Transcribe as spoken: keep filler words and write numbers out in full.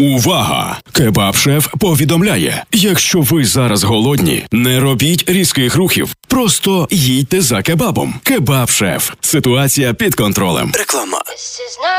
Увага! Кебаб-шеф повідомляє, якщо ви зараз голодні, не робіть різких рухів. Просто їдьте за кебабом. Кебаб-шеф. Ситуація під контролем. Реклама.